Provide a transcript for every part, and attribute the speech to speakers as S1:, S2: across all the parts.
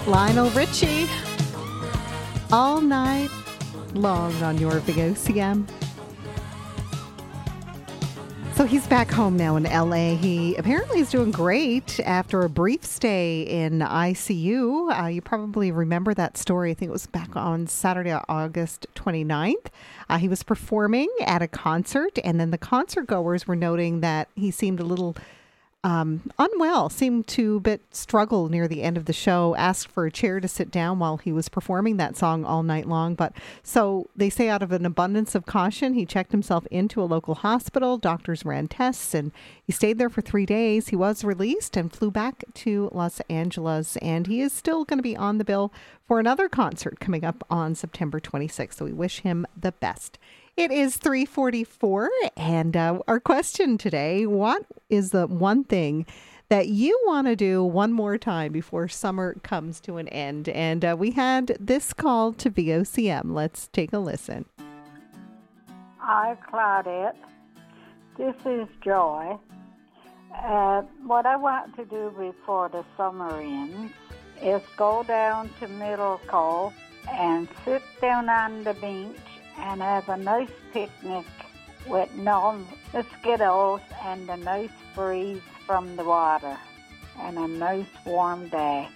S1: Lionel Richie, all night long on your VOCM. So he's back home now in LA. He apparently is doing great after a brief stay in ICU. You probably remember that story. I think it was back on Saturday, August 29th. He was performing at a concert, and then the concert goers were noting that he seemed a little unwell, seemed to struggle near the end of the show, asked for a chair to sit down while he was performing that song all night long. But so they say out of an abundance of caution, he checked himself into a local hospital. Doctors ran tests and he stayed there for 3 days. He was released and flew back to Los Angeles, and he is still going to be on the bill for another concert coming up on September 26th. So we wish him the best. It is 3:44, and our question today, what is the one thing that you want to do one more time before summer comes to an end? And we had this call to VOCM. Let's take a listen.
S2: Hi, Claudette. This is Joy. What I want to do before the summer ends is go down to Middle Cove and sit down on the beach and have a nice picnic with no mosquitoes and a nice breeze from the water and a nice warm day.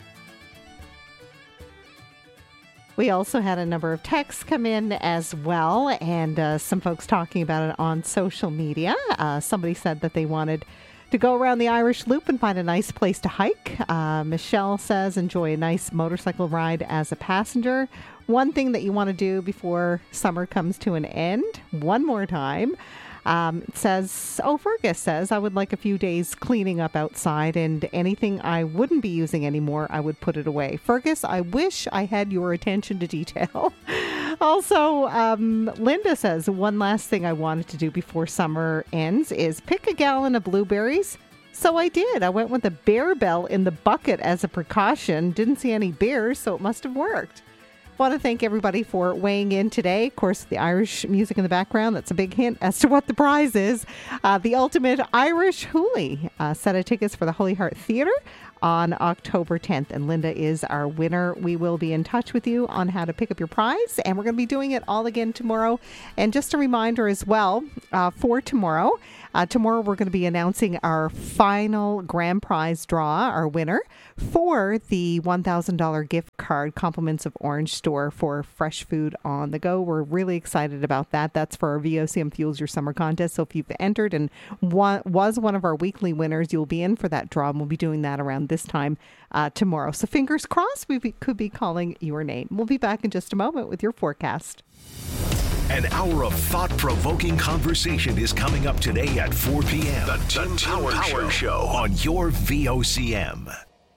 S1: We also had a number of texts come in as well, and some folks talking about it on social media. Somebody said that they wanted to go around the Irish Loop and find a nice place to hike. Michelle says, enjoy a nice motorcycle ride as a passenger. One thing that you want to do before summer comes to an end, one more time. It says, Fergus says, I would like a few days cleaning up outside, and anything I wouldn't be using anymore, I would put it away. Fergus, I wish I had your attention to detail. Also, Linda says, one last thing I wanted to do before summer ends is pick a gallon of blueberries. So I did. I went with a bear bell in the bucket as a precaution. Didn't see any bears, so it must have worked. Want to thank everybody for weighing in today. Of course, the Irish music in the background, that's a big hint as to what the prize is. The Ultimate Irish Hoolie set of tickets for the Holy Heart Theatre on October 10th. And Linda is our winner. We will be in touch with you on how to pick up your prize. And we're going to be doing it all again tomorrow. And just a reminder as well, for tomorrow, tomorrow we're going to be announcing our final grand prize draw, our winner, for the $1,000 gift card, compliments of Orange Store for fresh food on the go. We're really excited about that. That's for our VOCM Fuels Your Summer contest. So if you've entered and was one of our weekly winners, you'll be in for that draw. And we'll be doing that around this time tomorrow. So fingers crossed, we could be calling your name. We'll be back in just a moment with your forecast.
S3: An hour of thought-provoking conversation is coming up today at 4 p.m. The Tim Power Show on your VOCM.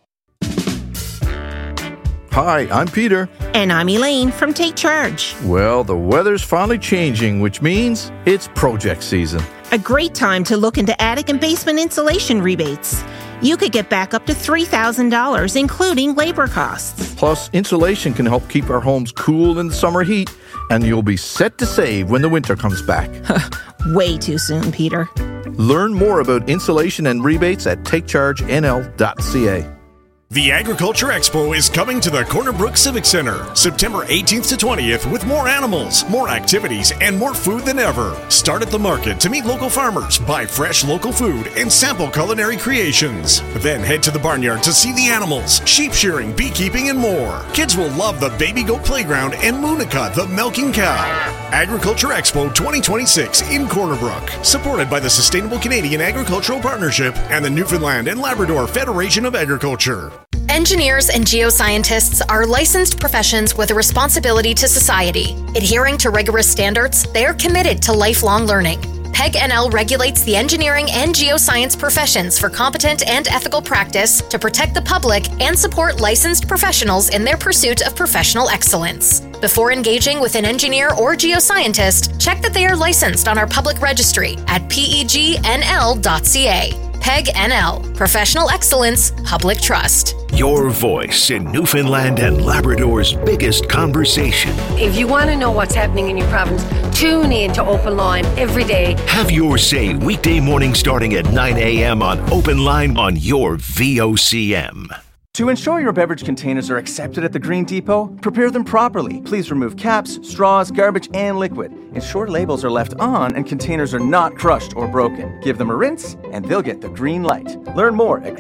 S4: Hi, I'm Peter.
S5: And I'm Elaine from Take Charge.
S4: Well, the weather's finally changing, which means it's project season.
S5: A great time to look into attic and basement insulation rebates. You could get back up to $3,000, including labor costs.
S4: Plus, insulation can help keep our homes cool in the summer heat, and you'll be set to save when the winter comes back.
S5: Way too soon, Peter.
S4: Learn more about insulation and rebates at takechargenl.ca.
S6: The Agriculture Expo is coming to the Corner Brook Civic Center, September 18th to 20th, with more animals, more activities, and more food than ever. Start at the market to meet local farmers, buy fresh local food, and sample culinary creations. Then head to the barnyard to see the animals, sheep shearing, beekeeping, and more. Kids will love the Baby Goat Playground and Moonica, the milking cow. Agriculture Expo 2026 in Corner Brook, supported by the Sustainable Canadian Agricultural Partnership and the Newfoundland and Labrador Federation of Agriculture.
S7: Engineers and geoscientists are licensed professions with a responsibility to society. Adhering to rigorous standards, they are committed to lifelong learning. PEG NL regulates the engineering and geoscience professions for competent and ethical practice to protect the public and support licensed professionals in their pursuit of professional excellence. Before engaging with an engineer or geoscientist, check that they are licensed on our public registry at pegnl.ca. PEG NL, Professional Excellence, Public Trust.
S3: Your voice in Newfoundland and Labrador's biggest conversation.
S8: If you want to know what's happening in your province, tune in to Open Line every day.
S3: Have your say weekday morning starting at 9 a.m. on Open Line on your VOCM.
S9: To ensure your beverage containers are accepted at the Green Depot, prepare them properly. Please remove caps, straws, garbage, and liquid. Ensure labels are left on and containers are not crushed or broken. Give them a rinse, and they'll get the green light. Learn more at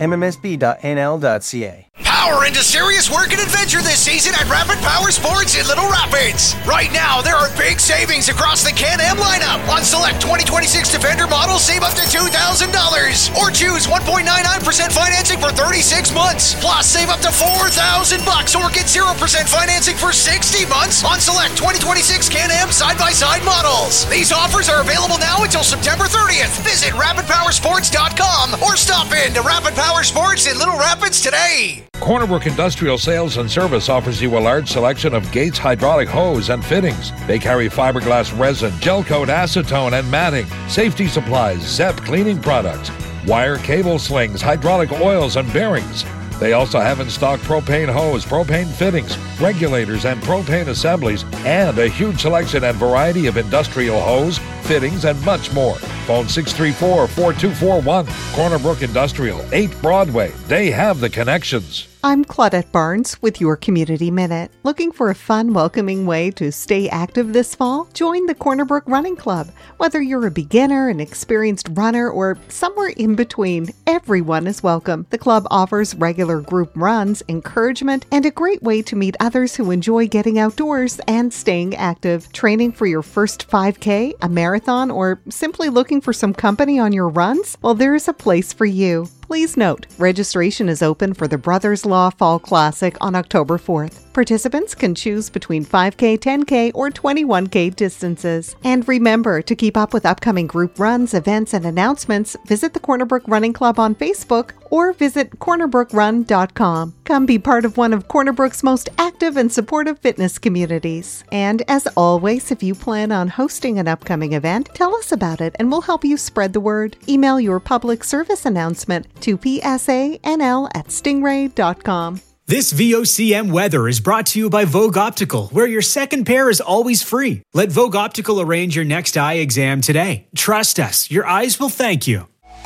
S9: mmsb.nl.ca.
S10: Power into serious work and adventure this season at Rapid Power Sports in Little Rapids. Right now, there are big savings across the Can-Am lineup. On select 2026 Defender models, save up to $2,000. Or choose 1.99% financing for 36 months. Plus, save up to $4,000 or get 0% financing for 60 months on select 2026 Can-Am side-by-side models. These offers are available now until September 30th. Visit RapidPowerSports.com or stop in to Rapid Power Sports in Little Rapids today.
S11: Cornerbrook Industrial Sales and Service offers you a large selection of Gates hydraulic hose and fittings. They carry fiberglass resin, gel coat, acetone, and matting, safety supplies, ZEP cleaning products, wire cable slings, hydraulic oils, and bearings. They also have in stock propane hose, propane fittings, regulators, and propane assemblies, and a huge selection and variety of industrial hose, fittings, and much more. Phone 634-4241. Cornerbrook Industrial, 8 Broadway. They have the connections.
S1: I'm Claudette Barnes with your Community Minute. Looking for a fun, welcoming way to stay active this fall? Join the Cornerbrook Running Club. Whether you're a beginner, an experienced runner, or somewhere in between, everyone is welcome. The club offers regular group runs, encouragement, and a great way to meet others who enjoy getting outdoors and staying active. Training for your first 5K, a marathon, or simply looking for some company on your runs? Well, there's a place for you. Please note, registration is open for the Brothers Law Fall Classic on October 4th. Participants can choose between 5K, 10K, or 21K distances. And remember, to keep up with upcoming group runs, events, and announcements, visit the Cornerbrook Running Club on Facebook or visit cornerbrookran.com. Come be part of one of Cornerbrook's most active and supportive fitness communities. And as always, if you plan on hosting an upcoming event, tell us about it and we'll help you spread the word. Email your public service announcement to psanl@stingray.com.
S12: This VOCM weather is brought to you by Vogue Optical, where your second pair is always free. Let Vogue Optical arrange your next eye exam today. Trust us, your eyes will thank you.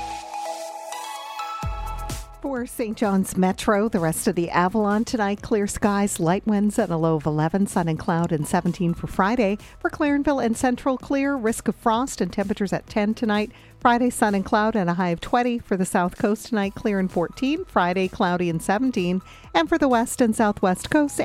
S1: For St. John's Metro, the rest of the Avalon tonight, clear skies, light winds and a low of 11, sun and cloud and 17 for Friday. For Clarenville and Central, clear, risk of frost and temperatures at 10 tonight. Friday, sun and cloud and a high of 20. For the South Coast tonight, clear and 14. Friday, cloudy and 17. And for the West and Southwest Coast,